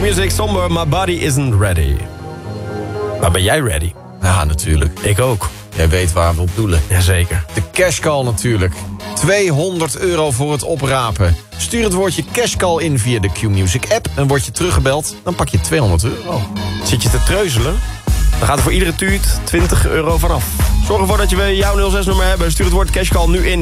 Q-Music, Somber, My Body Isn't Ready. Maar ben jij ready? Ja, natuurlijk. Ik ook. Jij weet waar we op doelen. Jazeker. De cashcall natuurlijk. €200 voor het oprapen. Stuur het woordje cashcall in via de Q-Music app. En word je teruggebeld, dan pak je €200. Zit je te treuzelen? Dan gaat er voor iedere tuut €20 vanaf. Zorg ervoor dat we jouw 06-nummer hebben. Stuur het woord cashcall nu in